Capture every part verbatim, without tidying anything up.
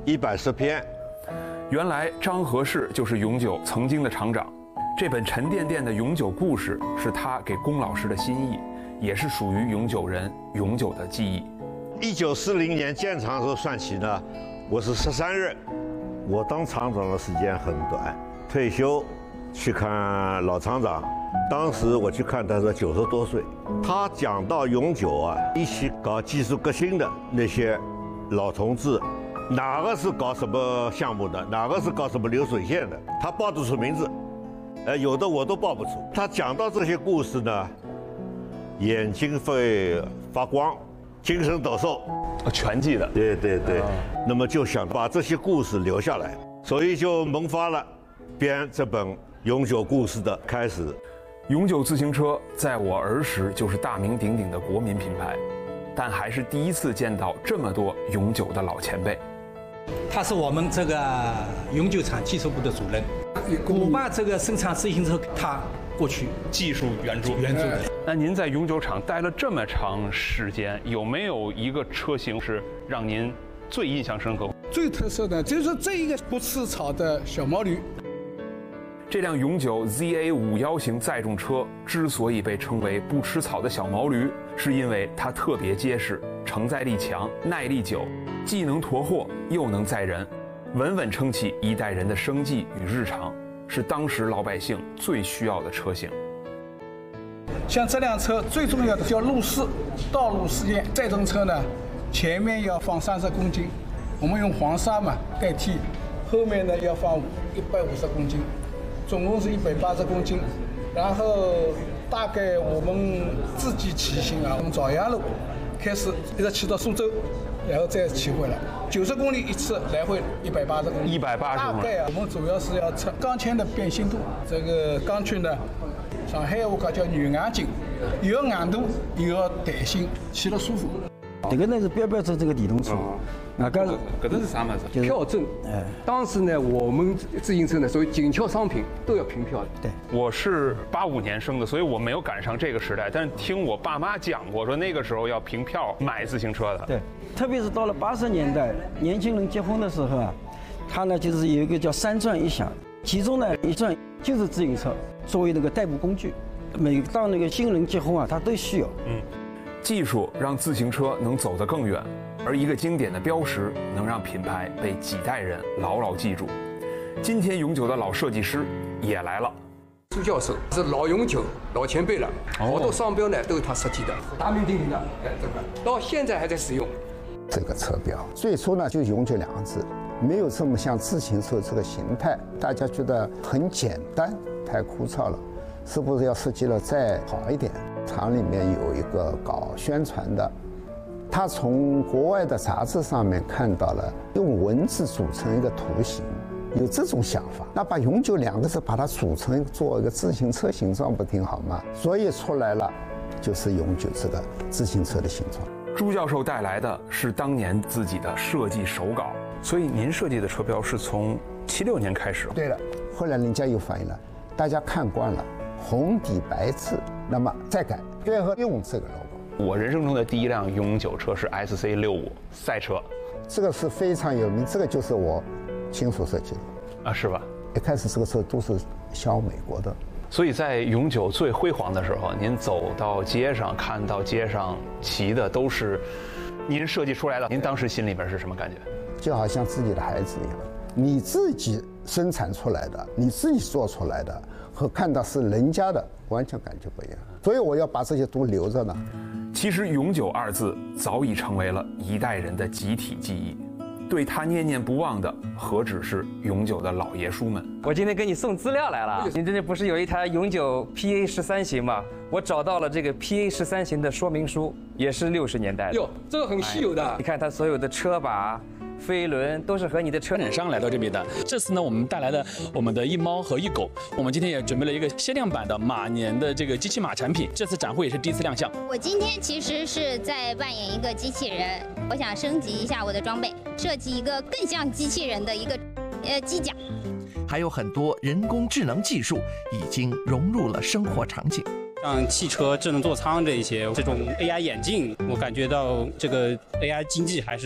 一百十篇。 原来张和世就是永久曾经的厂长，这本沉甸甸的永久故事是他给龚老师的心意，也是属于永久人永久的记忆。 一九四零年建厂时候算起呢，我是十三任，我当厂长的时间很短，退休去看老厂长。当时我去看他是九十多岁，他讲到永久啊，一起搞技术革新的那些老同志，哪个是搞什么项目的，哪个是搞什么流水线的，他报得出名字，呃，有的我都报不出。他讲到这些故事呢，眼睛会发光，精神抖擞， 全记得。 对对对，那么就想把这些故事留下来，所以就萌发了编这本永久故事的开始。 永久自行车在我儿时就是大名鼎鼎的国民品牌，但还是第一次见到这么多永久的老前辈。 他是我们这个永久厂技术部的主任，我把这个生产自行车他过去技术援助援助的。 那您在永久厂待了这么长时间，有没有一个车型是让您最印象深刻？ 最特色的就是这一个不吃草的小毛驴。 这辆永久 Z A 五幺型载重车之所以被称为不吃草的小毛驴，是因为它特别结实，承载力强，耐力久，既能驮货又能载人，稳稳撑起一代人的生计与日常，是当时老百姓最需要的车型。 像这辆车最重要的叫路试，道路试验载重车呢，前面要放三十公斤，我们用黄沙嘛代替，后面呢要放一百五十公斤。总共是一百八十公斤，然后大概我们自己骑行啊，从枣阳路开始一直骑到苏州，然后再骑回来，九十公里一次，来回一百八十公里。 一百八十公里。 大概啊，我们主要是要测钢圈的变形度。这个钢圈呢，上海话讲叫软硬劲，又要硬度又要弹性，骑得舒服。 这个呢是标标准这个电动车。 那个搿个是啥么子？ 票证。哎，当时呢，我们自行车呢，属于紧俏商品，都要凭票的。 对， 我是八五年生的，所以我没有赶上这个时代。但是听我爸妈讲过，说那个时候要凭票买自行车的。 对，特别是到了八十年代，年轻人结婚的时候啊，他呢就是有一个叫三转一响，其中呢一转就是自行车作为那个代步工具。每当那个新人结婚啊，他都需要。 嗯，技术让自行车能走得更远。而一个经典的标识能让品牌被几代人牢牢记住。今天永久的老设计师也来了。 朱教授是老永久、老前辈了，好多商标呢都是他设计的，大名鼎鼎的。哎，这个到现在还在使用。 这个车标最初呢就永久两个字，没有这么像自行车这个形态，大家觉得很简单，太枯燥了，是不是要设计了再好一点？厂里面有一个搞宣传的。他从国外的杂志上面看到了用文字组成一个图形，有这种想法，那把永久两个字把它组成做一个自行车形状不挺好吗？所以出来了就是永久这个自行车的形状。 朱教授带来的是当年自己的设计手稿，所以您设计的车标是从七六年开始。 对了，后来人家又反映了，大家看惯了红底白字，那么再改，最后用这个 logo。 我人生中的第一辆永久车是 S C 六五赛车， 这个是非常有名，这个就是我亲手设计的啊，是吧？ 一开始这个车都是销美国的， 所以在永久最辉煌的时候，您走到街上看到街上骑的都是您设计出来的，您当时心里边是什么感觉？ 就好像自己的孩子一样，你自己生产出来的，你自己做出来的，和看到是人家的，完全感觉不一样。所以我要把这些都留着呢。 其实“永久”二字早已成为了一代人的集体记忆，对他念念不忘的，何止是永久的老爷叔们？ 我今天给你送资料来了，您这里不是有一台永久 P A 十三型吗？我找到了这个 P A 十三型的说明书，也是六十年代的。 哟，这个很稀有的。 哎、你看它所有的车把、飞轮都是和你的车展商来到这边的。这次呢，我们带来的我们的一猫和一狗，我们今天也准备了一个限量版的马年的这个机器马产品。这次展会也是第一次亮相。 我今天其实是在扮演一个机器人，我想升级一下我的装备，设计一个更像机器人的一个呃机甲。 还有很多人工智能技术已经融入了生活场景。 像汽车智能座舱这一些，这种 A I 眼镜，我感觉到这个 A I 经济还是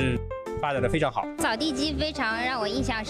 发展的非常好。 扫地机非常让我印象